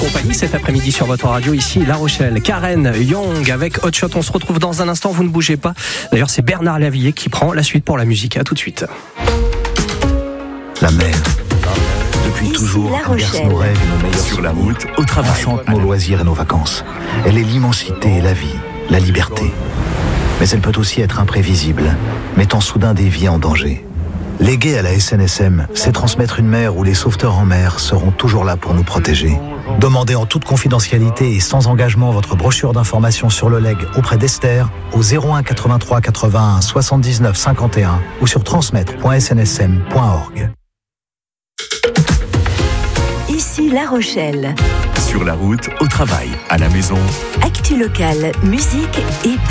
Compagnie cet après-midi sur votre radio, ici La Rochelle. Karen Young avec Hot Shot. On se retrouve dans un instant, vous ne bougez pas. D'ailleurs, c'est Bernard Lavillier qui prend la suite pour la musique. À tout de suite. La mer. Depuis toujours, elle berce nos rêves et nos meilleurs sur la route, au travail, chante nos loisirs et nos vacances. Elle est l'immensité et la vie, la liberté. Mais elle peut aussi être imprévisible, mettant soudain des vies en danger. Léguer à la SNSM, c'est transmettre une mer où les sauveteurs en mer seront toujours là pour nous protéger. Demandez en toute confidentialité et sans engagement votre brochure d'information sur le leg auprès d'Esther au 01 83 81 79 51 ou sur transmettre.snsm.org. Ici La Rochelle. sur la route, au travail, à la maison. Actu locale, musique et